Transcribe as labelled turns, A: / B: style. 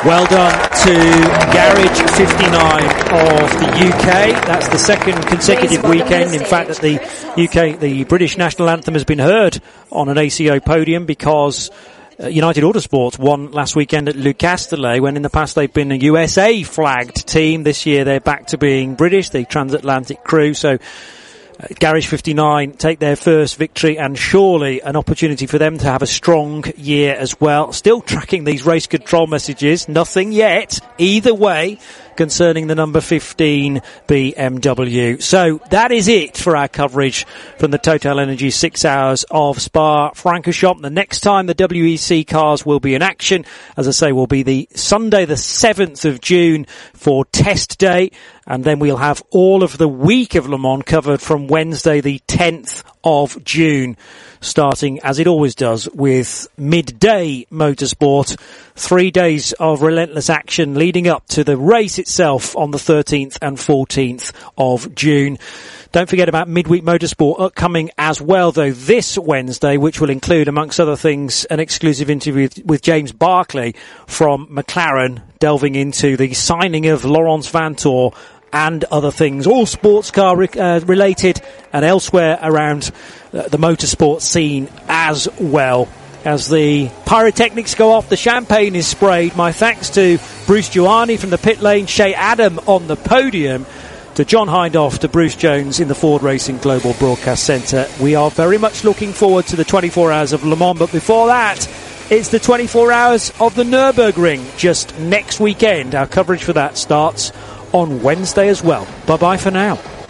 A: Well done to Garage 59 of the UK. That's the second consecutive weekend, in fact, that the UK, the British national anthem has been heard on an ACO podium, because United Autosports won last weekend at Le Castellet, when in the past they've been a USA flagged team. This year they're back to being British, the transatlantic crew. So Garage 59 take their first victory, and surely an opportunity for them to have a strong year as well. Still tracking these race control messages. Nothing yet, either way, concerning the number 15 BMW. So that is it for our coverage from the Total Energy 6 hours of Spa-Francorchamps. The next time the WEC cars will be in action, as I say, will be the Sunday the 7th of June for test day, and then we'll have all of the week of Le Mans covered from Wednesday the 10th of June, starting as it always does with midday motorsport. 3 days of relentless action leading up to the race itself on the 13th and 14th of June. Don't forget about midweek motorsport upcoming as well, though, this Wednesday, which will include, amongst other things, an exclusive interview with James Barclay from McLaren, delving into the signing of Laurens Vanthoor and other things, all sports car related and elsewhere around the motorsport scene as well. As the pyrotechnics go off, the champagne is sprayed. My thanks to Bruce Giuliani from the pit lane, Shea Adam on the podium, to John Hindhaugh, to Bruce Jones in the Ford Racing Global Broadcast Centre. We are very much looking forward to the 24 hours of Le Mans, but before that, it's the 24 hours of the Nürburgring just next weekend. Our coverage for that starts on Wednesday as well. Bye-bye for now.